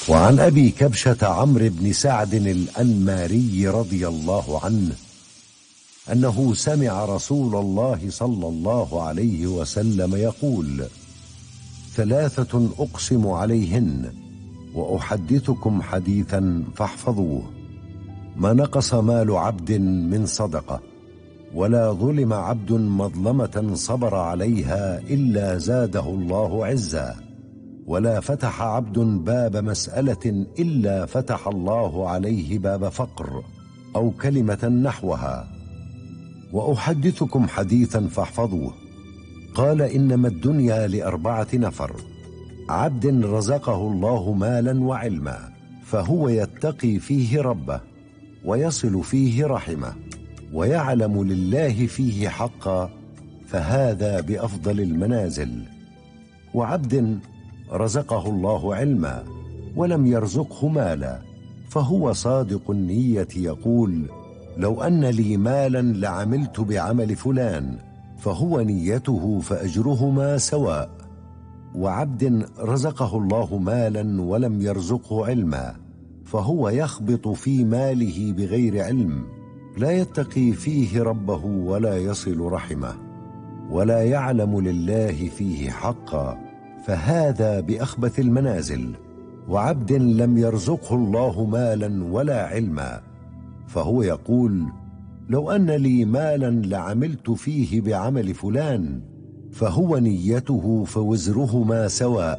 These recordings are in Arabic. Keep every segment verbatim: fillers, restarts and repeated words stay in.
وعن أبي كبشة عمرو بن سعد الأنماري رضي الله عنه أنه سمع رسول الله صلى الله عليه وسلم يقول: ثلاثة أقسم عليهن وأحدثكم حديثا فاحفظوه: ما نقص مال عبد من صدقة، ولا ظلم عبد مظلمة صبر عليها إلا زاده الله عزا، ولا فتح عبد باب مسألة إلا فتح الله عليه باب فقر أو كلمة نحوها. وأحدثكم حديثا فاحفظوه: قال: إنما الدنيا لأربعة نفر: عبد رزقه الله مالا وعلما، فهو يتقي فيه ربه، ويصل فيه رحمه، ويعلم لله فيه حقا، فهذا بأفضل المنازل. وعبد رزقه الله علما ولم يرزقه مالا، فهو صادق النية يقول: لو أن لي مالا لعملت بعمل فلان، فهو نيته فأجرهما سواء. وعبد رزقه الله مالا ولم يرزقه علما، فهو يخبط في ماله بغير علم، لا يتقي فيه ربه ولا يصل رحمه، ولا يعلم لله فيه حقا، فهذا بأخبث المنازل. وعبد لم يرزقه الله مالا ولا علما، فهو يقول: لو أن لي مالا لعملت فيه بعمل فلان، فهو نيته فوزرهما سواء.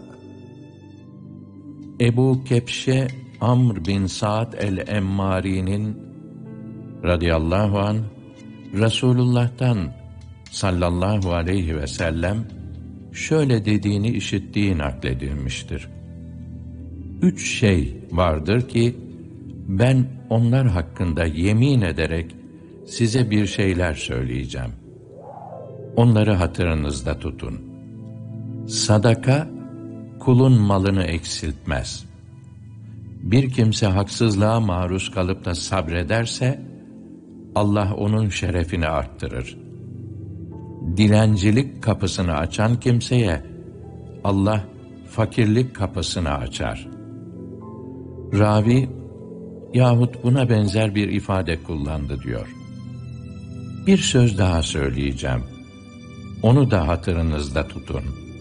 Ebu Kebşe Amr bin Sa'd el-Emmari'nin radıyallahu anh Resulullah'tan sallallahu aleyhi ve sellem şöyle dediğini işittiği nakledilmiştir. Üç şey vardır ki ben onlar hakkında yemin ederek size bir şeyler söyleyeceğim. Onları hatırınızda tutun. Sadaka kulun malını eksiltmez. Bir kimse haksızlığa maruz kalıp da sabrederse Allah onun şerefini arttırır. Dilencilik kapısını açan kimseye Allah fakirlik kapısını açar. Ravi yahut buna benzer bir ifade kullandı diyor. Bir söz daha söyleyeceğim. Onu da hatırınızda tutun.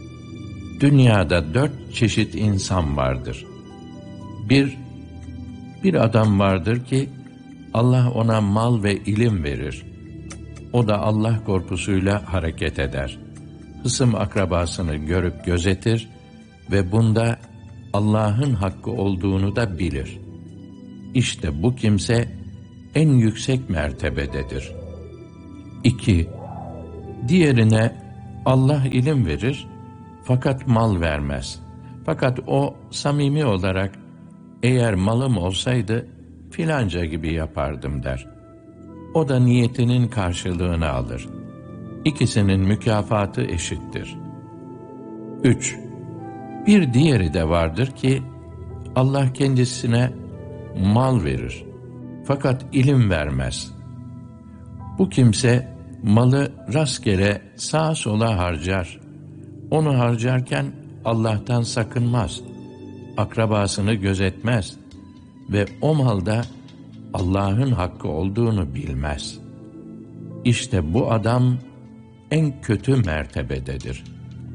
Dünyada dört çeşit insan vardır. Bir, bir adam vardır ki Allah ona mal ve ilim verir. O da Allah korkusuyla hareket eder. Hısım akrabasını görüp gözetir ve bunda Allah'ın hakkı olduğunu da bilir. İşte bu kimse en yüksek mertebededir. İki, diğerine Allah ilim verir fakat mal vermez. Fakat o samimi olarak eğer malım olsaydı filanca gibi yapardım der. O da niyetinin karşılığını alır. İkisinin mükafatı eşittir. Üç, bir diğeri de vardır ki Allah kendisine mal verir fakat ilim vermez. Bu kimse malı rastgele sağa sola harcar. Onu harcarken Allah'tan sakınmaz, akrabasını gözetmez ve o malda Allah'ın hakkı olduğunu bilmez. İşte bu adam en kötü mertebededir.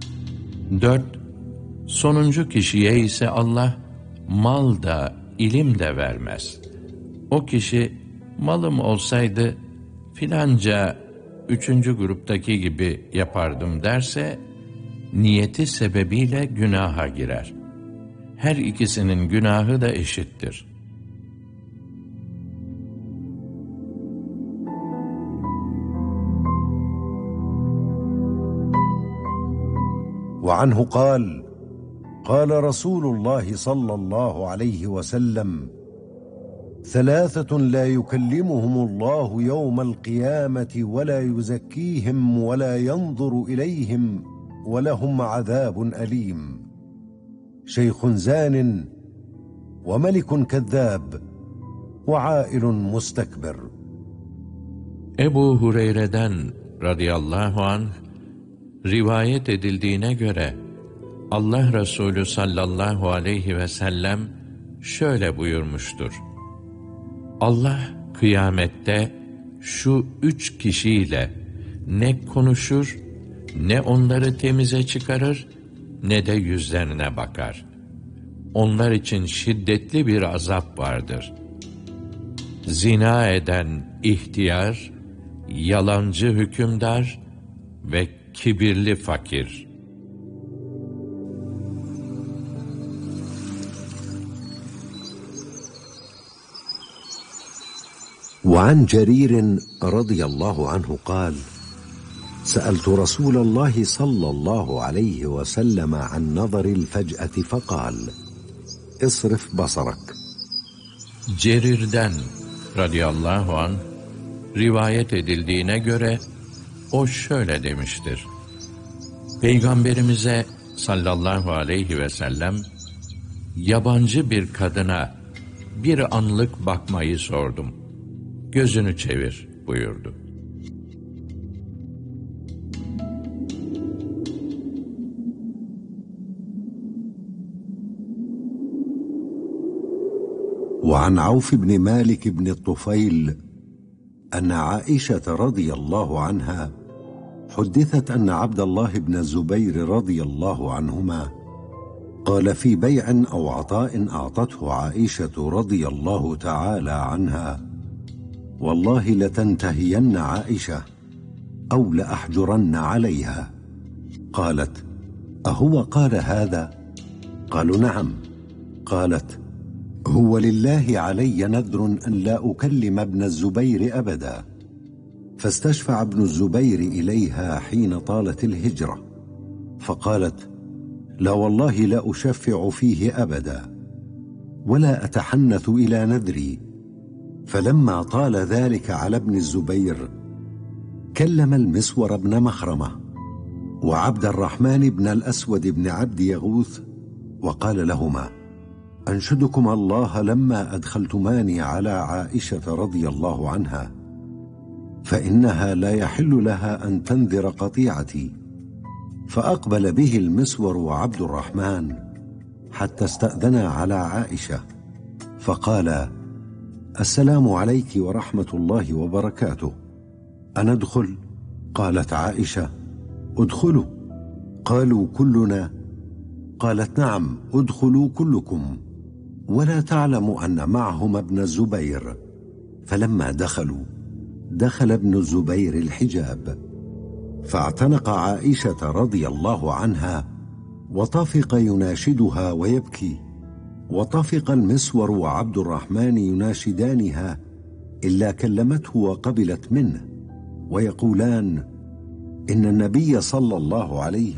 Dört, sonuncu kişiye ise Allah mal da ilim de vermez. O kişi malım olsaydı filanca üçüncü gruptaki gibi yapardım derse niyeti sebebiyle günaha girer. Her ikisinin günahı da eşittir. وعنه قال: قال رسول الله صلى الله عليه وسلم: ثلاثة لا يكلمهم الله يوم القيامة ولا يزكيهم ولا ينظر إليهم ولهم عذاب أليم: شيخ زان، وملك كذاب، وعائل مستكبر. Ebu Hureyre'den radıyallahu anh rivayet edildiğine göre Allah Resulü sallallahu aleyhi ve sellem şöyle buyurmuştur: Allah kıyamette şu üç kişiyle ne konuşur, ne onları temize çıkarır, ne de yüzlerine bakar. Onlar için şiddetli bir azap vardır. Zina eden ihtiyar, yalancı hükümdar ve kibirli fakir. وعن جرير رضي الله عنه قال: سألت رسول الله صلى الله عليه وسلم عن نظر الفجأة فقال: اصرف بصرك. Cerir'den radıyallahu anh rivayet edildiğine göre o şöyle demiştir: Peygamberimize sallallahu aleyhi ve sellem yabancı bir kadına bir anlık bakmayı sordum. Gözünü çevir buyurdu. وعن عوف بن مالك بن الطفيل أن عائشة رضي الله عنها حدثت أن عبد الله بن الزبير رضي الله عنهما قال في بيع أو عطاء أعطته عائشة رضي الله تعالى عنها: والله لتنتهين عائشة أو لأحجرن عليها. قالت: أهو قال هذا؟ قالوا: نعم. قالت: هو لله علي نذر أن لا أكلم ابن الزبير أبدا. فاستشفع ابن الزبير إليها حين طالت الهجرة، فقالت: لا والله لا أشفع فيه أبدا، ولا أتحنث إلى نذري. فلما طال ذلك على ابن الزبير كلم المسور بن مخرمة وعبد الرحمن بن الأسود بن عبد يغوث وقال لهما: أنشدكم الله لما أدخلتماني على عائشة رضي الله عنها فإنها لا يحل لها أن تنذر قطيعتي. فأقبل به المسور وعبد الرحمن حتى استأذنا على عائشة فقال: السلام عليك ورحمة الله وبركاته، أندخل؟ قالت عائشة: ادخلوا. قالوا: كلنا؟ قالت: نعم، ادخلوا كلكم، ولا تعلم أن معهم ابن الزبير. فلما دخلوا دخل ابن الزبير الحجاب، فاعتنق عائشة رضي الله عنها وطفق يناشدها ويبكي، وطفق المسور وعبد الرحمن يناشدانها إلا كلمته وقبلت منه ويقولان: إن النبي صلى الله عليه